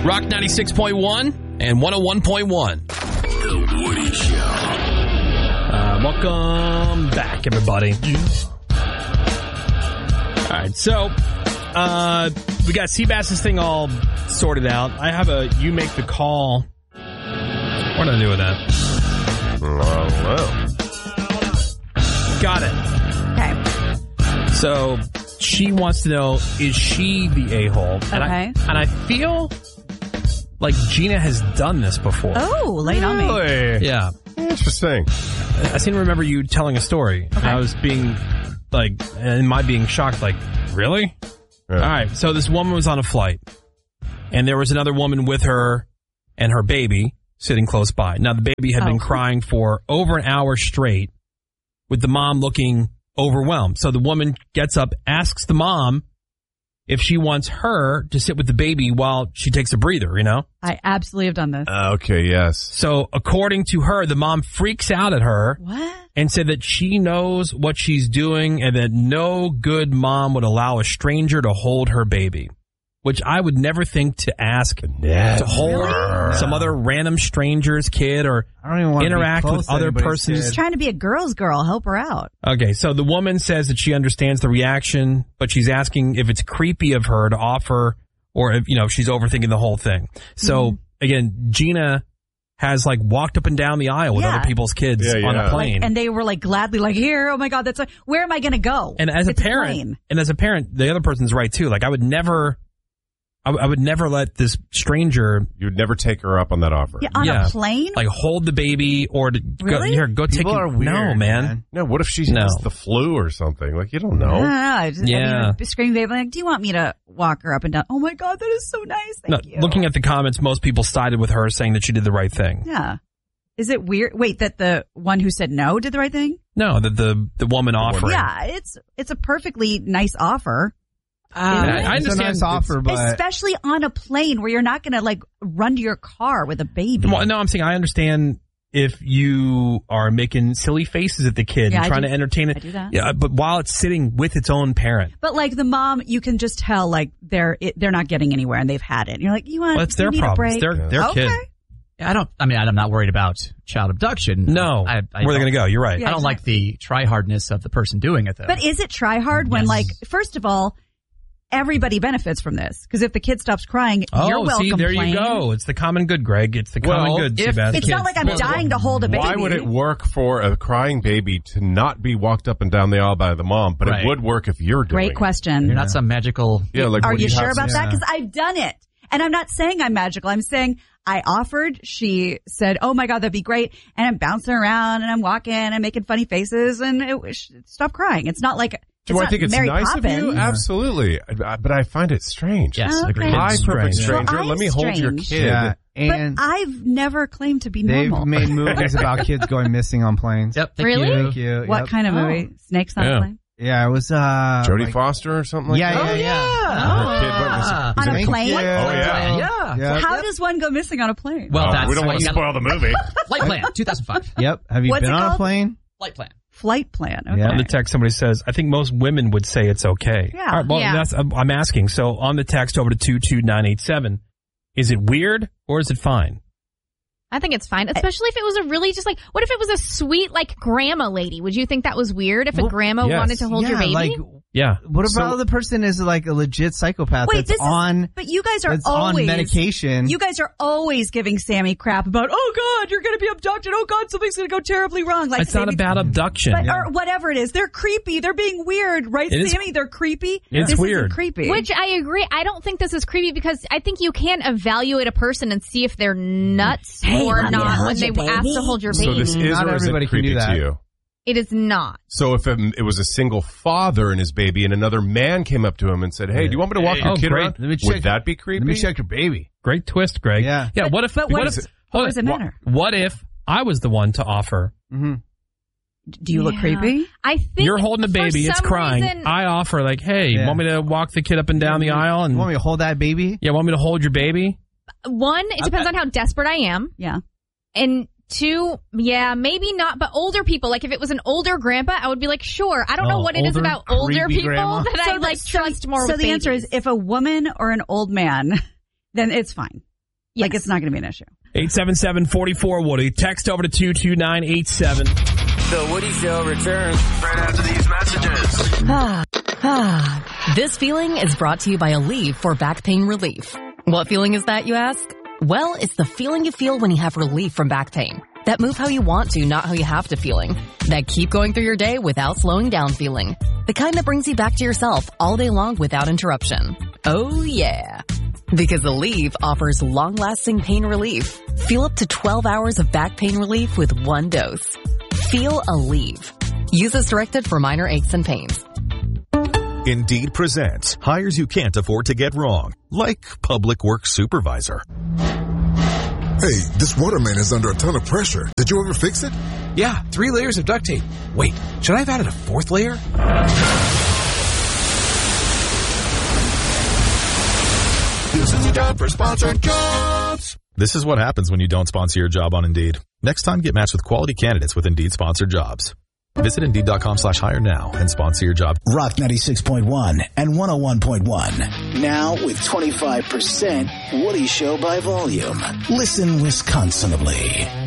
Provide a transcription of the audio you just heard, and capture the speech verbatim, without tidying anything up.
Rock ninety-six point one and one oh one point one. The Woody Show. Uh, welcome back, everybody. All right, so uh, we got Seabass's thing all sorted out. I have a you make the call. What did I do with that? Oh, Got it. Okay. So she wants to know, is she the a-hole? And I, Okay. and I feel like Gina has done this before. Oh, lay it on me. really? Yeah. Interesting. I seem to remember you telling a story. And I was being, like, and my being shocked, like, really? Yeah. All right. So this woman was on a flight, and there was another woman with her and her baby sitting close by. Now, the baby had Oh. been crying for over an hour straight, with the mom looking overwhelmed. So the woman gets up, asks the mom if she wants her to sit with the baby while she takes a breather, you know? I absolutely have done this. Uh, okay, yes. So according to her, the mom freaks out at her What? and said that she knows what she's doing and that no good mom would allow a stranger to hold her baby, which I would never think to ask Never. to hold some other random stranger's kid or I don't even want interact to be with close to other anybody's persons. kid. She's trying to be a girl's girl. Help her out. Okay, so the woman says that she understands the reaction, but she's asking if it's creepy of her to offer or if, you know, she's overthinking the whole thing. So, Mm-hmm. again, Gina has, like, walked up and down the aisle with Yeah. other people's kids Yeah, on yeah. a plane. Like, and they were like gladly like, here, oh my God, that's a, where am I going to go? And as a It's parent, plane. and as a parent, the other person's right too. Like, I would never, I, w- I would never let this stranger You would never take her up on that offer. Yeah, on Yeah. a plane? like hold the baby or to go Really? here, go take People it. are weird, no, man. No, what if she No. has the flu or something? Like, you don't know. I don't know. I just, Yeah. I mean, screaming baby, like, do you want me to walk her up and down? Oh my God, that is so nice. No, Thank you. looking at the comments, most people sided with her, saying that she did the right thing. Yeah. Is it weird? Wait, that the one who said no did the right thing? No, that the the woman offering. Yeah, it's it's a perfectly nice offer. I, I It's a understand. nice offer, but Especially on a plane where you're not going to like run to your car with a baby. Well, no, I'm saying I understand if you are making silly faces at the kid Yeah, and I trying do- to entertain it. I do that. Yeah, but while it's sitting with its own parent. But like the mom, you can just tell like they're it, they're not getting anywhere and they've had it. And you're like, you want? Well, it's you their need problem. A It's break? their, their okay. kid. I don't. I mean, I'm not worried about child abduction. No. I, I Where are they don't- going to go? You're right. Yeah. I don't like the try hardness of the person doing it, though. But is it try hard when Yes. like first of all, everybody benefits from this because if the kid stops crying, Oh, you're welcome. see, there plane. you go. It's the common good, Greg. It's the common Well, good, if- Sebastian. It's not like I'm Well, dying to hold a baby. Why would it work for a crying baby to not be walked up and down the aisle by the mom, but Right. it would work if you're doing Great it? question. You're not some magical. Yeah, like Are when you sure have about some- that? Because I've done it. And I'm not saying I'm magical. I'm saying I offered. She said, oh my God, that'd be great. And I'm bouncing around and I'm walking and I'm making funny faces and it, she, stop crying. It's not like, Do I not think it's Mary nice Poppins. of you? Absolutely. I- But I find it strange. Yes, Okay. agreed. Hi, perfect strange. stranger. Well, Let me I'm hold your strange. kid. yeah, But and I've never claimed to be they've normal. made movies about kids going missing on planes. Yep. Thank Really? you. Thank you. What Yep. kind of movie? Snakes on Yeah. a plane? Yeah, it was uh Jodie like- Foster or something like Yeah, that? yeah, yeah. The kid went missing. Ah. He's On in a plane? Oh, yeah. Yeah. Yeah. How does one go missing on a plane? Well, Oh, that's we don't why want to you gotta- spoil the movie. Flight Plan, two thousand five. Yep. Have you What's been it on a called? plane? Flight Plan. Flight plan. Okay. Yeah. On the text, somebody says, I think most women would say it's okay. Yeah. All right, well, Yeah. that's, I'm I'm asking. So on the text over to two two nine eight seven, is it weird or is it fine? I think it's fine, especially if it was a really just like, what if it was a sweet like grandma lady? Would you think that was weird if a Well, grandma yes. wanted to hold yeah, your baby? like Yeah. what So- about the person is like a legit psychopath Wait, that's this is, on but you guys are that's always on medication? You guys are always giving Sammy crap about, oh God, you're going to be abducted. Oh God, something's going to go terribly wrong. Like It's not Sammy- about abduction. But, or whatever it is. They're creepy. They're being weird, right, It is- Sammy? They're creepy. It's this weird. Isn't creepy. Which I agree. I don't think this is creepy because I think you can evaluate a person and see if they're nuts Hey, or want me to not hold when they your ask baby? to hold your So baby. this is Not or is everybody it can do creepy that. to you? It is not. So if it, it was a single father and his baby and another man came up to him and said, hey, do you want me to walk Hey, your oh, kid great. around? Let me Would check- that be creepy? Let me check your baby. Great twist, Greg. Yeah. Yeah. What if, but what, if, is, hold what does on. it matter? What if I was the one to offer? Mm-hmm. Do you look Yeah. creepy? I think You're holding a for baby, it's some crying. reason- I offer like, hey, Yeah. want me to walk the kid up and down the aisle? And You want me to hold that baby? yeah, want me to hold your baby? one, it depends on how desperate I am. Yeah. And two, yeah, maybe not, but older people, like if it was an older grandpa, I would be like, sure. I don't know Oh, what it is older, about older creepy people grandma? that I like so, trust more So with the answer babies. is if a woman or an old man, then it's fine. Like, it's not going to be an issue. eight seven seven, four four, Woody. Text over to two two nine eight seven. The Woody Show returns right after these messages. Ah, ah. This feeling is brought to you by Aleve for back pain relief. What feeling is that, you ask? Well, it's the feeling you feel when you have relief from back pain. That move how you want to, not how you have to feeling. That keep going through your day without slowing down feeling. The kind that brings you back to yourself all day long without interruption. Oh yeah. Because Aleve offers long-lasting pain relief. Feel up to twelve hours of back pain relief with one dose. Feel Aleve. Use as directed for minor aches and pains. Indeed presents hires you can't afford to get wrong, like public works supervisor. Hey, this water main is under a ton of pressure. Did you ever fix it? Yeah, three layers of duct tape. Wait, should I have added a fourth layer? This is your time for sponsored jobs. This is what happens when you don't sponsor your job on Indeed. Next time, get matched with quality candidates with Indeed sponsored jobs. Visit Indeed.com slash hire now and sponsor your job. Rock ninety-six point one and one oh one point one. Now with twenty-five percent Woody Show by volume. Listen Wisconsinably.